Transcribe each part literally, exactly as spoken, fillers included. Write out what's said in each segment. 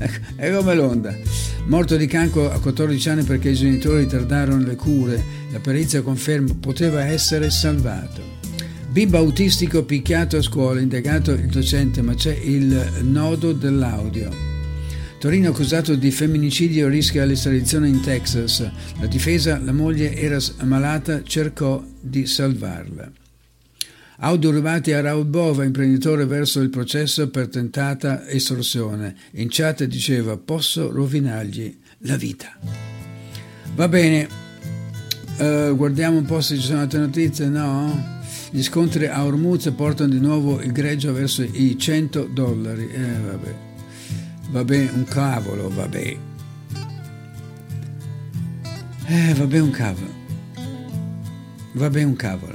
È come l'onda. Morto di cancro a quattordici anni perché i genitori ritardarono le cure. La perizia conferma poteva essere salvato. Bimbo autistico picchiato a scuola, indagato il docente, ma c'è il nodo dell'audio. Torino accusato di femminicidio, rischia l'estradizione in Texas. La difesa, la moglie era ammalata, cercò di salvarla. Audio rubati a Raul Bova, imprenditore verso il processo per tentata estorsione. In chat diceva: posso rovinargli la vita. Va bene, uh, guardiamo un po' se ci sono altre notizie. No? Gli scontri a Hormuz portano di nuovo il greggio verso i cento dollari. Eh, vabbè. Vabbè, un cavolo, vabbè. Eh, vabbè, un cavolo. Vabbè, un cavolo.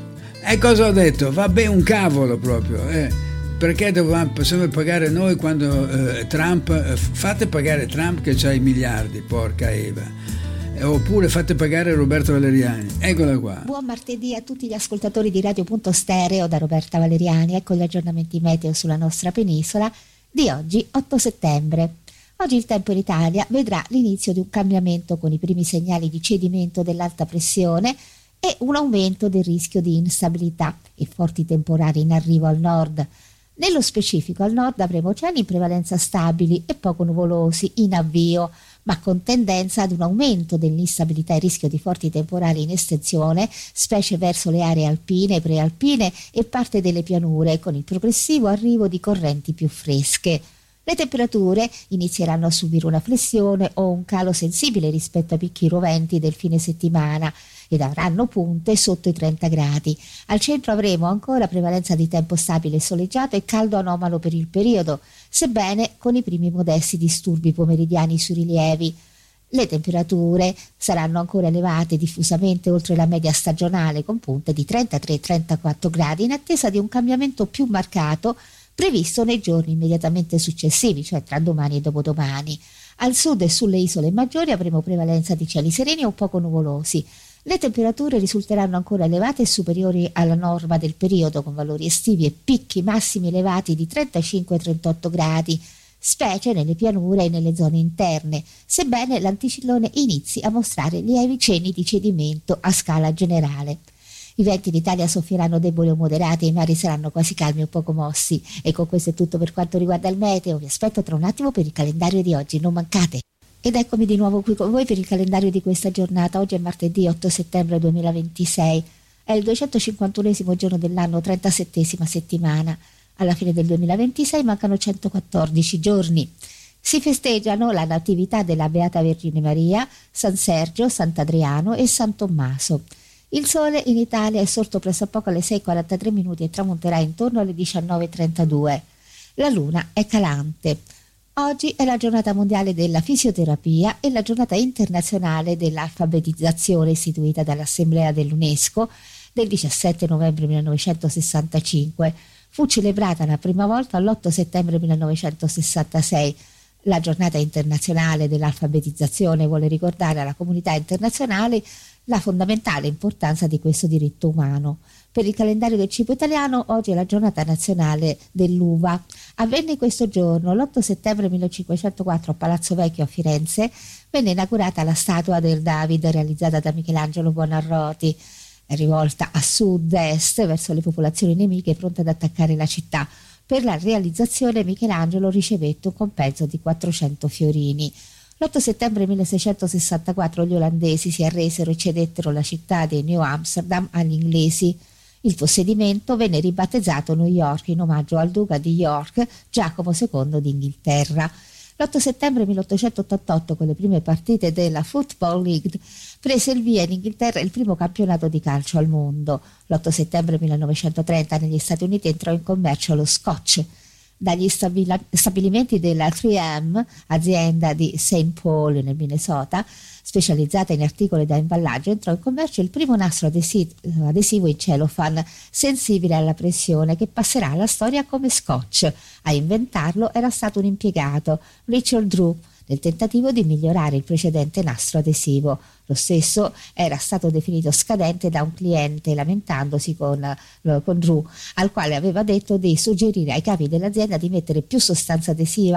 E cosa ho detto? Vabbè, un cavolo proprio. Eh. Perché dovevamo, possiamo pagare noi quando eh, Trump... Eh, fate pagare Trump che c'ha i miliardi, porca Eva. Eh, oppure fate pagare Roberto Valeriani. Eccola qua. Buon martedì a tutti gli ascoltatori di Radio Punto Stereo da Roberta Valeriani. Ecco gli aggiornamenti meteo sulla nostra penisola di oggi, otto settembre. Oggi il tempo in Italia vedrà l'inizio di un cambiamento con i primi segnali di cedimento dell'alta pressione e un aumento del rischio di instabilità e forti temporali in arrivo al nord. Nello specifico al nord avremo cieli in prevalenza stabili e poco nuvolosi in avvio, ma con tendenza ad un aumento dell'instabilità e rischio di forti temporali in estensione, specie verso le aree alpine, prealpine e parte delle pianure, con il progressivo arrivo di correnti più fresche. Le temperature inizieranno a subire una flessione o un calo sensibile rispetto ai picchi roventi del fine settimana ed avranno punte sotto i trenta gradi. Al centro avremo ancora prevalenza di tempo stabile e soleggiato e caldo anomalo per il periodo, sebbene con i primi modesti disturbi pomeridiani sui rilievi. Le temperature saranno ancora elevate diffusamente oltre la media stagionale, con punte di trentatré trentaquattro gradi, in attesa di un cambiamento più marcato previsto nei giorni immediatamente successivi, cioè tra domani e dopodomani. Al sud e sulle isole maggiori avremo prevalenza di cieli sereni o poco nuvolosi. Le temperature risulteranno ancora elevate e superiori alla norma del periodo, con valori estivi e picchi massimi elevati di trentacinque trentotto gradi, specie nelle pianure e nelle zone interne, sebbene l'anticiclone inizi a mostrare lievi cenni di cedimento a scala generale. I venti in Italia soffieranno deboli o moderati e i mari saranno quasi calmi o poco mossi. E con questo è tutto per quanto riguarda il meteo. Vi aspetto tra un attimo per il calendario di oggi, non mancate. Ed eccomi di nuovo qui con voi per il calendario di questa giornata. Oggi è martedì otto settembre duemilaventisei, è il duecentocinquantunesimo giorno dell'anno, trentasettesima settimana. Alla fine del duemilaventisei mancano centoquattordici giorni. Si festeggiano la natività della Beata Vergine Maria, San Sergio, Sant'Adriano e San Tommaso. Il sole in Italia è sorto pressappoco alle sei e quarantatré minuti e tramonterà intorno alle diciannove e trentadue. La luna è calante. Oggi è la giornata mondiale della fisioterapia e la giornata internazionale dell'alfabetizzazione istituita dall'Assemblea dell'UNESCO del diciassette novembre millenovecentosessantacinque. Fu celebrata la prima volta l'otto settembre millenovecentosessantasei. La giornata internazionale dell'alfabetizzazione vuole ricordare alla comunità internazionale la fondamentale importanza di questo diritto umano. Per il calendario del cibo italiano oggi è la giornata nazionale dell'uva. Avvenne questo giorno, l'otto settembre millecinquecentoquattro, a Palazzo Vecchio a Firenze, venne inaugurata la statua del David realizzata da Michelangelo Buonarroti, rivolta a sud-est verso le popolazioni nemiche pronte ad attaccare la città. Per la realizzazione Michelangelo ricevette un compenso di quattrocento fiorini. L'otto settembre milleseicentosessantaquattro gli olandesi si arresero e cedettero la città di New Amsterdam agli inglesi. Il possedimento venne ribattezzato New York in omaggio al duca di York, Giacomo secondo d'Inghilterra. L'otto settembre milleottocentottantotto, con le prime partite della Football League, prese il via in Inghilterra il primo campionato di calcio al mondo. L'otto settembre millenovecentotrenta negli Stati Uniti entrò in commercio lo Scotch. Dagli stabila- stabilimenti della tre emme, azienda di Saint Paul nel Minnesota, specializzata in articoli da imballaggio, entrò in commercio il primo nastro adesi- adesivo in cellophane sensibile alla pressione, che passerà alla storia come Scotch. A inventarlo era stato un impiegato, Richard Drew, nel tentativo di migliorare il precedente nastro adesivo. Lo stesso era stato definito scadente da un cliente, lamentandosi con, con Drew, al quale aveva detto di suggerire ai capi dell'azienda di mettere più sostanza adesiva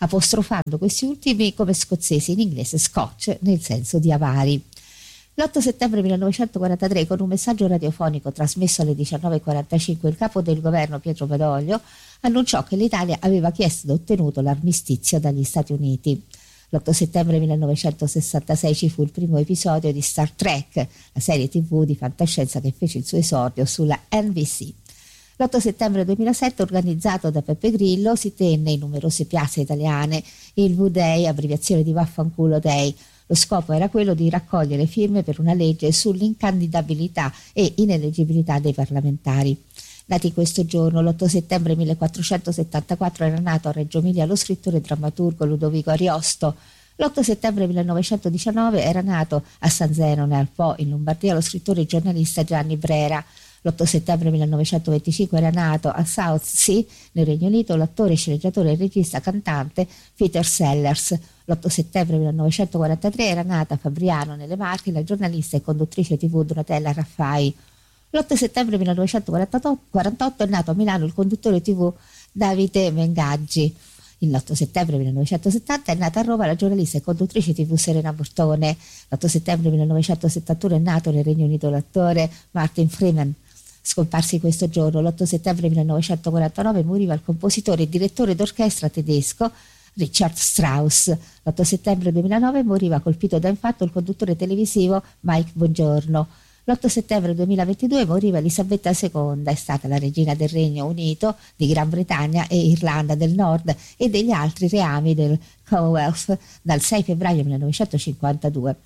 apostrofando questi ultimi come scozzesi, in inglese Scotch, nel senso di avari. L'otto settembre millenovecentoquarantatré, con un messaggio radiofonico trasmesso alle diciannove e quarantacinque, il capo del governo Pietro Badoglio annunciò che l'Italia aveva chiesto ed ottenuto l'armistizio dagli Stati Uniti. L'otto settembre millenovecentosessantasei ci fu il primo episodio di Star Trek, la serie tivù di fantascienza che fece il suo esordio sulla N B C. L'otto settembre duemilasette, organizzato da Beppe Grillo, si tenne in numerose piazze italiane il V-Day, abbreviazione di Vaffanculo Day. Lo scopo era quello di raccogliere firme per una legge sull'incandidabilità e ineleggibilità dei parlamentari. Nati questo giorno, l'otto settembre millequattrocentosettantaquattro era nato a Reggio Emilia lo scrittore e drammaturgo Ludovico Ariosto. L'otto settembre millenovecentodiciannove era nato a San Zenone al Po, in Lombardia, lo scrittore e giornalista Gianni Brera. L'otto settembre millenovecentoventicinque era nato a Southsea, nel Regno Unito, l'attore, sceneggiatore e regista cantante Peter Sellers. L'otto settembre millenovecentoquarantatré era nata a Fabriano, nelle Marche, la giornalista e conduttrice tivù Donatella Raffai. L'otto settembre millenovecentoquarantotto è nato a Milano il conduttore tivù Davide Mengaggi. L'otto settembre millenovecentosettanta è nata a Roma la giornalista e conduttrice tivù Serena Bortone. L'otto settembre millenovecentosettantuno è nato nel Regno Unito l'attore Martin Freeman. Scomparsi questo giorno, l'otto settembre millenovecentoquarantanove, moriva il compositore e direttore d'orchestra tedesco Richard Strauss. L'otto settembre duemilanove moriva colpito da infarto il conduttore televisivo Mike Bongiorno. L'otto settembre duemilaventidue moriva Elisabetta seconda, è stata la regina del Regno Unito, di Gran Bretagna e Irlanda del Nord e degli altri reami del Commonwealth dal sei febbraio millenovecentocinquantadue.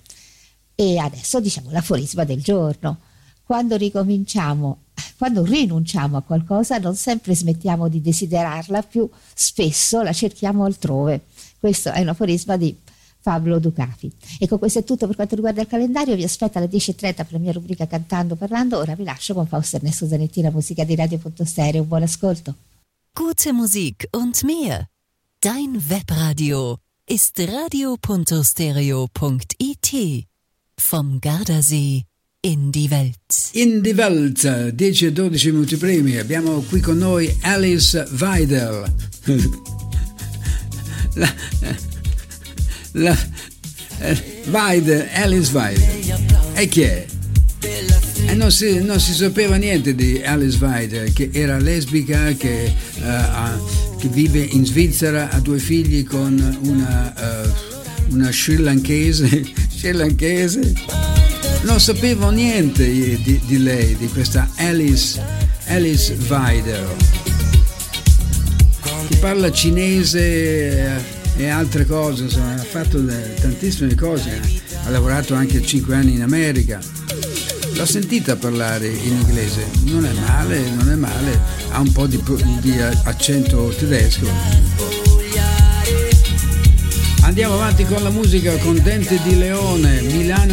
E adesso diciamo l'aforisma del giorno. Quando ricominciamo, quando rinunciamo a qualcosa non sempre smettiamo di desiderarla, più spesso la cerchiamo altrove. Questo è un aforisma di Pablo Ducafi. E con questo è tutto per quanto riguarda il calendario. Vi aspetto alle dieci e trenta per la mia rubrica Cantando Parlando. Ora vi lascio con Fausto Ernesto Zanetti, la musica di Radio.Stereo. Buon ascolto. Gute Musik und mehr. Dein Webradio ist radio.stereo punkt it. Vom Gardasee in die Welt. In die Welt, dieci e dodici minuti primi. Abbiamo qui con noi Alice Weidel. la, la, eh, Weidel, Alice Weidel. E chi è? E non si, non si sapeva niente di Alice Weidel, che era lesbica, che, uh, ha, che vive in Svizzera, ha due figli con una, uh, una sri lankese, sri lankese. Non sapevo niente di, di lei, di questa Alice, Alice Weidel, che parla cinese e altre cose, insomma, ha fatto tantissime cose, ha lavorato anche cinque anni in America. L'ho sentita parlare in inglese, non è male, non è male, ha un po' di, di accento tedesco. Andiamo avanti con la musica, con Dente di Leone, Milano